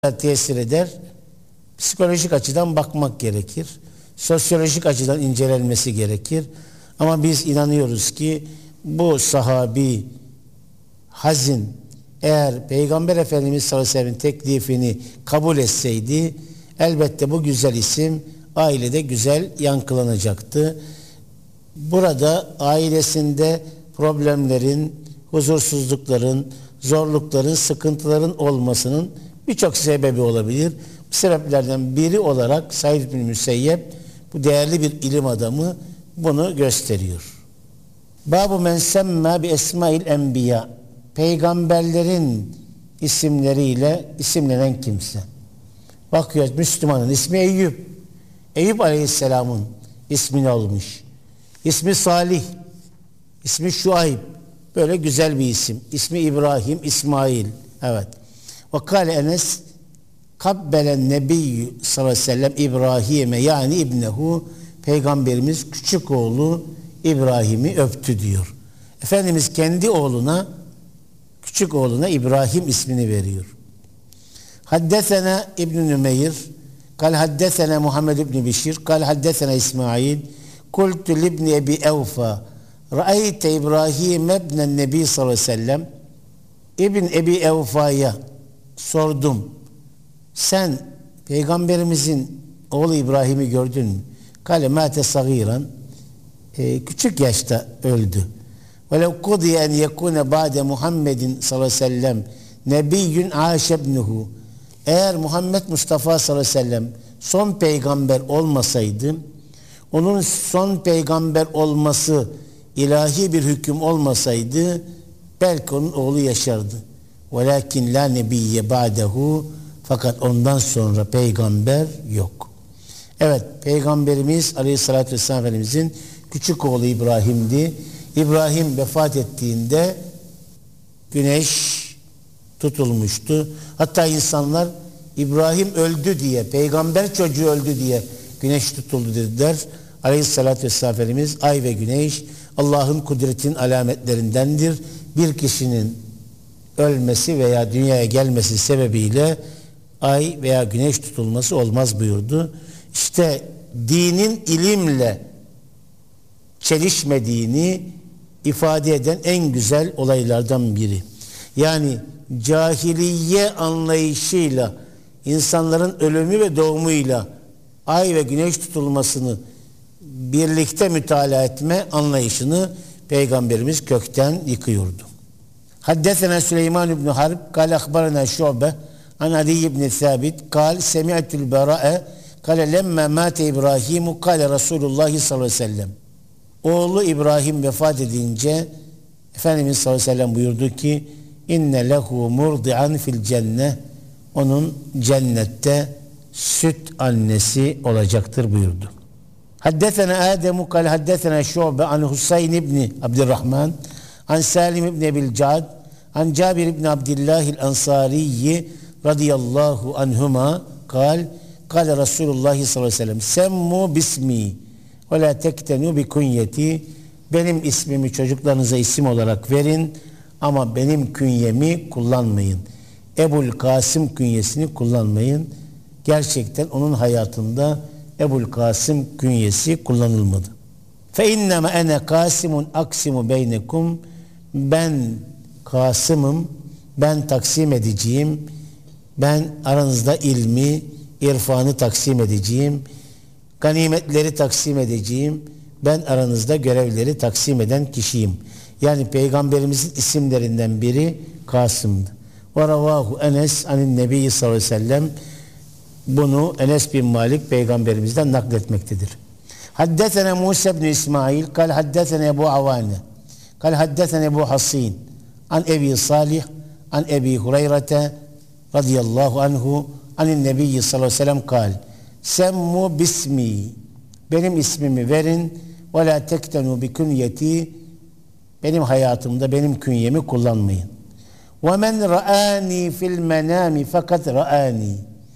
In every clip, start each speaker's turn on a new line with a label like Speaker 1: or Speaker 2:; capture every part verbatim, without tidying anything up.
Speaker 1: tesir eder. Psikolojik açıdan bakmak gerekir. Sosyolojik açıdan incelenmesi gerekir. Ama biz inanıyoruz ki bu sahabi Hazin eğer Peygamber Efendimiz sallallahu aleyhi ve sellem'in teklifini kabul etseydi elbette bu güzel isim ailede güzel yankılanacaktı. Burada ailesinde problemlerin, huzursuzlukların, zorlukların, sıkıntıların olmasının birçok sebebi olabilir. Bu sebeplerden biri olarak Said bin Müseyyep, bu değerli bir ilim adamı, bunu gösteriyor. Babu men semmâ bi esmâil enbiya, peygamberlerin isimleriyle isimlenen kimse. Bakıyoruz, Müslümanın ismi Eyüp. Eyüp Aleyhisselam'ın ismini almış. İsmi Salih, ismi Şuayb. Böyle güzel bir isim. İsmi İbrahim, İsmail. Evet. Ve kâle Enes kabbelen nebiyyü sallallahu aleyhi ve sellem İbrahim'e yani İbnehu, Peygamberimiz küçük oğlu İbrahim'i öptü diyor. Efendimiz kendi oğluna, küçük oğluna İbrahim ismini veriyor. Haddesena İbn-i Nümeyr kal haddesena Muhammed İbn Bişir kal haddesena İsmail kultu libni Ebi Evfa ra'ayte İbrahim ebnen Nebi sallallahu aleyhi ve sellem. İbn Ebi Evfa'ya sordum. Sen Peygamberimizin oğlu İbrahim'i gördün mü? Kale mâte sagiran, e, küçük yaşta öldü. Velev kudiye en yekune ba'de Muhammedin sallallahu aleyhi ve sellem nebiyyün âşebnuhu. Eğer Muhammed Mustafa sallallahu aleyhi ve sellem son peygamber olmasaydı, onun son peygamber olması ilahi bir hüküm olmasaydı belki onun oğlu yaşardı. Velakin la nebiyye ba'dehu, fakat ondan sonra peygamber yok. Evet, Peygamberimiz Aleyhisselatü Vesselam Efendimizin küçük oğlu İbrahim'di. İbrahim vefat ettiğinde güneş tutulmuştu. Hatta insanlar İbrahim öldü diye, peygamber çocuğu öldü diye güneş tutuldu dediler. Aleyhisselatü Vesselam Efendimiz ay ve güneş Allah'ın kudretinin alametlerindendir. Bir kişinin ölmesi veya dünyaya gelmesi sebebiyle ay veya güneş tutulması olmaz buyurdu. İşte dinin ilimle çelişmediğini ifade eden en güzel olaylardan biri. Yani cahiliye anlayışıyla insanların ölümü ve doğumuyla ay ve güneş tutulmasını birlikte mütalaa etme anlayışını Peygamberimiz kökten yıkıyordu. Haddesena Süleyman ibn Harb kâle akhbarana Şu'be an Ali ibn Sabit kâle semi'tul Bera'e kâle lemme mâte İbrahimu kâle Resulullah sallallahu aleyhi ve sellem. Oğlu İbrahim vefat edince Efendimiz sallallahu aleyhi ve sellem buyurdu ki inne lehu murdi'an fil cenne, onun cennette süt annesi olacaktır buyurdu. Haddesena Ademu kal haddesena Şu'be an Husayn ibn Abdurrahman an Salim ibn Ebil Cad an Cabir ibn Abdillahil Ansariyi radıyallahu anhuma kal kal Resulullah sallallahu aleyhi ve sellem semmu bismi ve la tektenu bi kunyeti, benim ismimi çocuklarınıza isim olarak verin ama benim künyemi kullanmayın. Ebul Kasım künyesini kullanmayın. Gerçekten onun hayatında Ebul Kasım künyesi kullanılmadı. Fe innema ene kasimun aksimu beynekum, ben Kasım'ım, ben taksim edeceğim, ben aranızda ilmi, irfanı taksim edeceğim, ganimetleri taksim edeceğim, ben aranızda görevleri taksim eden kişiyim. Yani Peygamberimizin isimlerinden biri Kasım'dı. Ve ravahu Enes anin Nebi sallallahu aleyhi ve sellem, bunu Enes bin Malik Peygamberimizden nakletmektedir. Haddesene Musa ibn İsmail kal haddesene Ebu Avane kal haddesene Ebu Hasin an Ebi Salih an Ebi Hureyre radıyallahu anhu anin Nebi sallallahu aleyhi ve sellem kal semmu bismi, benim ismimi verin ve la tektenu bi künyeti, benim hayatımda benim künyemi kullanmayın. Ve men ra'ani fil menami fakat ra'ani,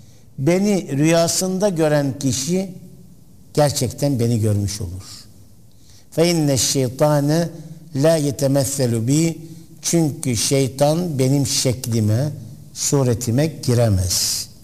Speaker 1: beni rüyasında gören kişi gerçekten beni görmüş olur. Fe inne şeytane la yetemesselu bi, çünkü şeytan benim şeklime, suretime giremez.